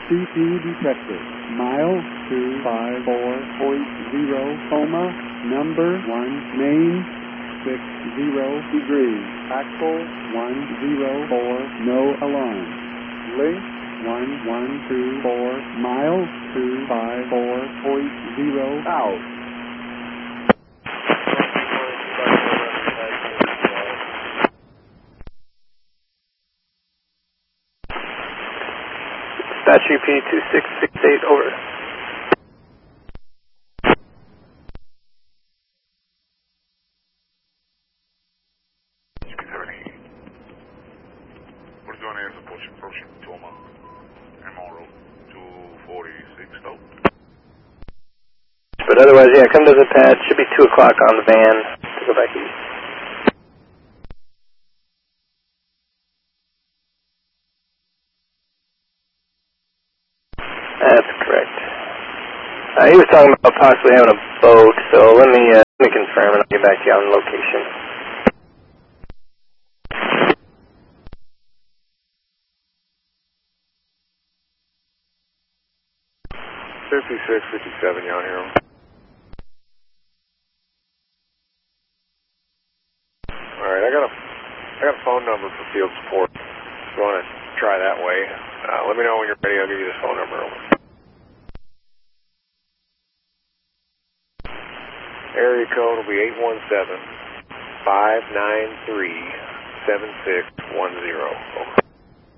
CP detected. Mile 254.0, coma, number 1, main, 60 degrees, axle 104, no alarm. Link 1124, mile 254.0, out. Dispatch UP 2668, over. What is going on as approaching Toma? MRO 246 out. But otherwise, yeah, come to the pad. Should be 2 o'clock on the van to go back east. That's correct. He was talking about possibly having a boat, so let me confirm and I'll get back to you on location. $5657, Yon Hero. Alright, I got a phone number for field support. If you want to try that way, let me know when you're ready. I'll give you this phone number. Over. Area code will be 817-593-7610. Over.